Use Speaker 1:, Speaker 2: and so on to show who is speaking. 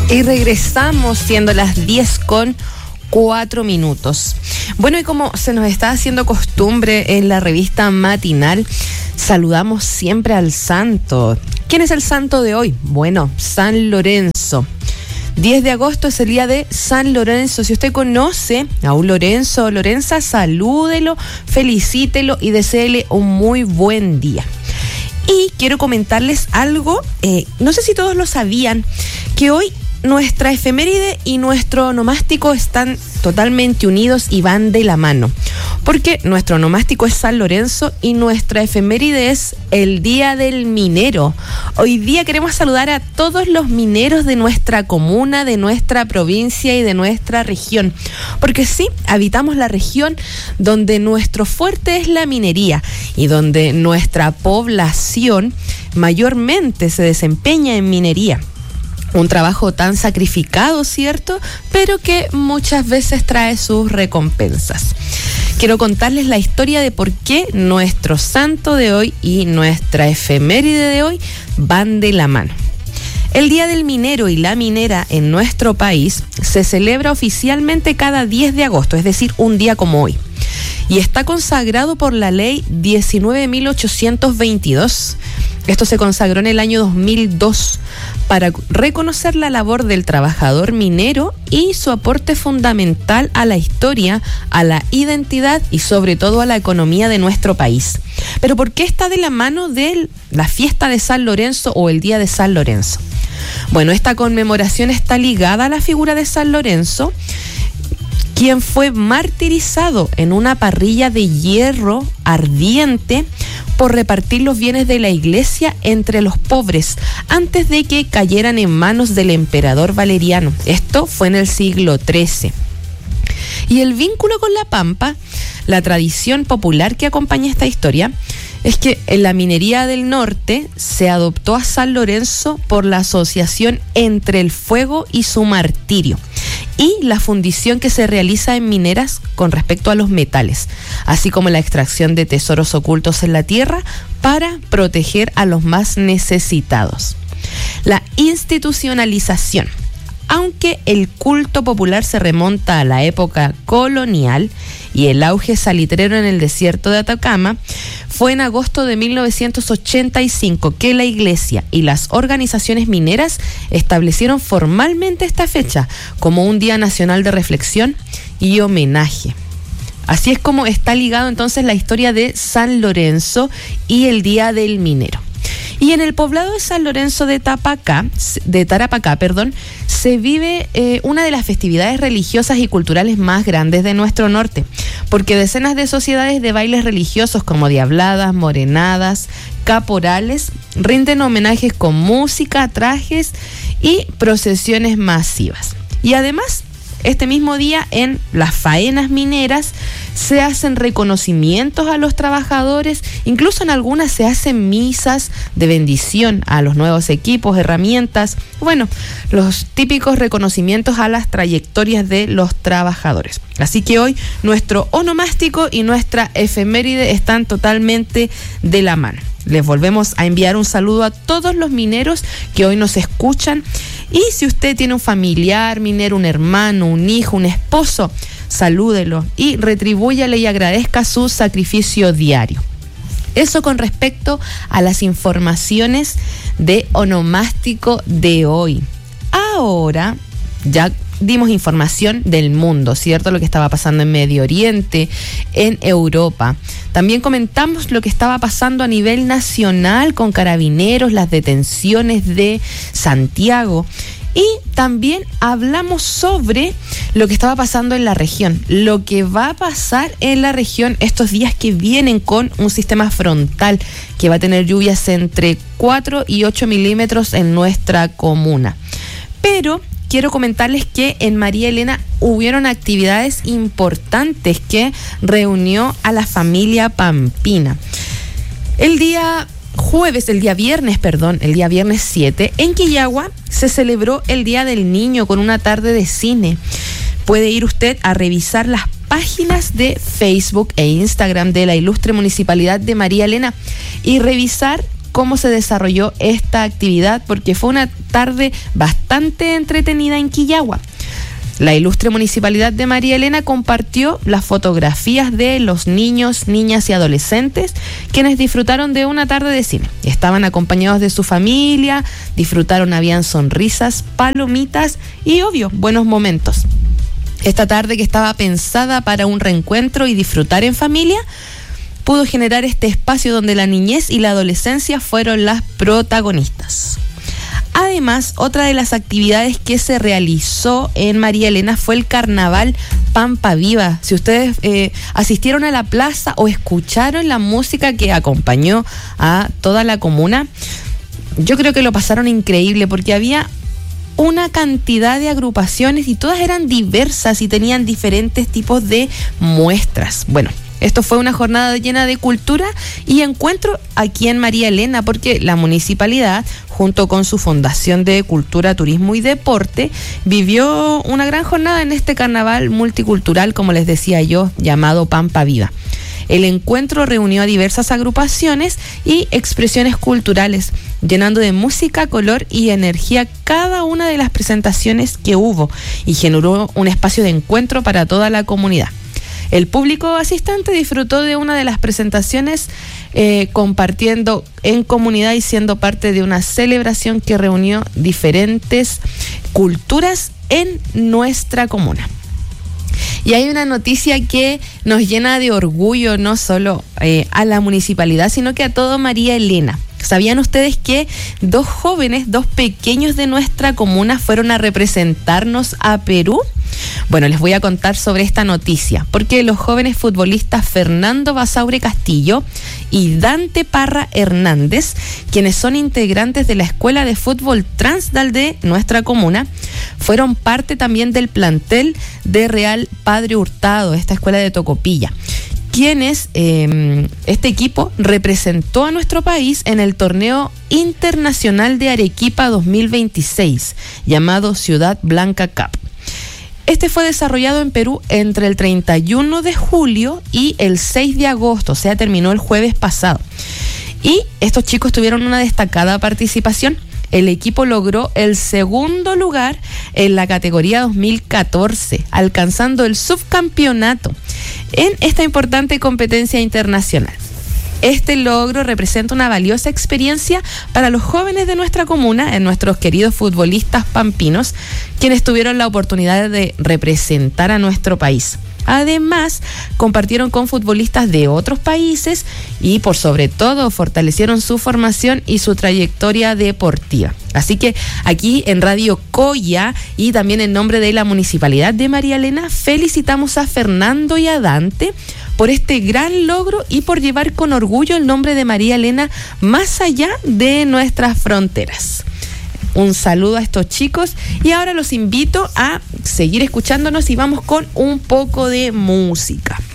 Speaker 1: Y regresamos siendo las 10:04. Bueno, y como se nos está haciendo costumbre en la revista matinal, saludamos siempre al santo. ¿Quién es el santo de hoy? Bueno, San Lorenzo. 10 de agosto es el día de San Lorenzo. Si usted conoce a un Lorenzo o Lorenza, salúdelo, felicítelo y deséele un muy buen día. Y quiero comentarles algo, no sé si todos lo sabían, que hoy nuestra efeméride y nuestro onomástico están totalmente unidos y van de la mano, porque nuestro onomástico es San Lorenzo y nuestra efeméride es el Día del Minero. Hoy día queremos saludar a todos los mineros de nuestra comuna, de nuestra provincia y de nuestra región, porque sí, habitamos la región donde nuestro fuerte es la minería y donde nuestra población mayormente se desempeña en minería. Un trabajo tan sacrificado, ¿cierto? Pero que muchas veces trae sus recompensas. Quiero contarles la historia de por qué nuestro santo de hoy y nuestra efeméride de hoy van de la mano. El Día del Minero y la Minera en nuestro país se celebra oficialmente cada 10 de agosto, es decir, un día como hoy. Y está consagrado por la ley 19.822. Esto se consagró en el año 2002 para reconocer la labor del trabajador minero y su aporte fundamental a la historia, a la identidad y sobre todo a la economía de nuestro país. Pero ¿por qué está de la mano de la fiesta de San Lorenzo o el Día de San Lorenzo? Bueno, esta conmemoración está ligada a la figura de San Lorenzo, quien fue martirizado en una parrilla de hierro ardiente por repartir los bienes de la iglesia entre los pobres antes de que cayeran en manos del emperador Valeriano. Esto fue en el siglo XIII. Y el vínculo con la Pampa, la tradición popular que acompaña esta historia, es que en la minería del norte se adoptó a San Lorenzo por la asociación entre el fuego y su martirio y la fundición que se realiza en mineras con respecto a los metales, así como la extracción de tesoros ocultos en la tierra para proteger a los más necesitados. La institucionalización. Aunque el culto popular se remonta a la época colonial y el auge salitrero en el desierto de Atacama, fue en agosto de 1985 que la iglesia y las organizaciones mineras establecieron formalmente esta fecha como un día nacional de reflexión y homenaje. Así es como está ligado entonces la historia de San Lorenzo y el Día del Minero. Y en el poblado de San Lorenzo de Tarapacá, se vive una de las festividades religiosas y culturales más grandes de nuestro norte, porque decenas de sociedades de bailes religiosos como diabladas, morenadas, caporales, rinden homenajes con música, trajes y procesiones masivas. Y además, este mismo día en las faenas mineras se hacen reconocimientos a los trabajadores, incluso en algunas se hacen misas de bendición a los nuevos equipos, herramientas, bueno, los típicos reconocimientos a las trayectorias de los trabajadores. Así que hoy nuestro onomástico y nuestra efeméride están totalmente de la mano. Les volvemos a enviar un saludo a todos los mineros que hoy nos escuchan. Y si usted tiene un familiar minero, un hermano, un hijo, un esposo, salúdelo y retribúyale y agradezca su sacrificio diario. Eso con respecto a las informaciones de onomástico de hoy. Ahora ya dimos información del mundo, ¿cierto? Lo que estaba pasando en Medio Oriente, en Europa. También comentamos lo que estaba pasando a nivel nacional con carabineros, las detenciones de Santiago. Y también hablamos sobre lo que estaba pasando en la región, lo que va a pasar en la región estos días que vienen con un sistema frontal que va a tener lluvias entre 4 y 8 milímetros en nuestra comuna. Pero quiero comentarles que en María Elena hubieron actividades importantes que reunió a la familia pampina. El día viernes 7, en Quillagua se celebró el Día del Niño con una tarde de cine. Puede ir usted a revisar las páginas de Facebook e Instagram de la ilustre Municipalidad de María Elena y revisar cómo se desarrolló esta actividad, porque fue una tarde bastante entretenida en Quillagua. La ilustre Municipalidad de María Elena compartió las fotografías de los niños, niñas y adolescentes quienes disfrutaron de una tarde de cine. Estaban acompañados de su familia, disfrutaron, habían sonrisas, palomitas y, obvio, buenos momentos. Esta tarde, que estaba pensada para un reencuentro y disfrutar en familia, pudo generar este espacio donde la niñez y la adolescencia fueron las protagonistas. Además, otra de las actividades que se realizó en María Elena fue el Carnaval Pampa Viva. Si ustedes asistieron a la plaza o escucharon la música que acompañó a toda la comuna, yo creo que lo pasaron increíble, porque había una cantidad de agrupaciones y todas eran diversas y tenían diferentes tipos de muestras. Bueno, esto fue una jornada llena de cultura y encuentro aquí en María Elena, porque la municipalidad, junto con su Fundación de Cultura, Turismo y Deporte, vivió una gran jornada en este carnaval multicultural, como les decía yo, llamado Pampa Viva. El encuentro reunió a diversas agrupaciones y expresiones culturales, llenando de música, color y energía cada una de las presentaciones que hubo, y generó un espacio de encuentro para toda la comunidad. El público asistente disfrutó de una de las presentaciones, compartiendo en comunidad y siendo parte de una celebración que reunió diferentes culturas en nuestra comuna. Y hay una noticia que nos llena de orgullo, no solo a la municipalidad, sino que a todo María Elena. ¿Sabían ustedes que 2 jóvenes, 2 pequeños de nuestra comuna fueron a representarnos a Perú? Bueno, les voy a contar sobre esta noticia, porque los jóvenes futbolistas Fernando Basaure Castillo y Dante Parra Hernández, quienes son integrantes de la Escuela de Fútbol Transdal de nuestra comuna, fueron parte también del plantel de Real Padre Hurtado, esta escuela de Tocopilla, quienes, este equipo representó a nuestro país en el torneo internacional de Arequipa 2026, llamado Ciudad Blanca Cup. Este fue desarrollado en Perú entre el 31 de julio y el 6 de agosto, o sea, terminó el jueves pasado. Y estos chicos tuvieron una destacada participación. El equipo logró el 2º lugar en la categoría 2014, alcanzando el subcampeonato en esta importante competencia internacional. Este logro representa una valiosa experiencia para los jóvenes de nuestra comuna, en nuestros queridos futbolistas pampinos, quienes tuvieron la oportunidad de representar a nuestro país. Además, compartieron con futbolistas de otros países y, por sobre todo, fortalecieron su formación y su trayectoria deportiva. Así que aquí en Radio Coya y también en nombre de la Municipalidad de María Elena, felicitamos a Fernando y a Dante por este gran logro y por llevar con orgullo el nombre de María Elena más allá de nuestras fronteras. Un saludo a estos chicos y ahora los invito a seguir escuchándonos y vamos con un poco de música.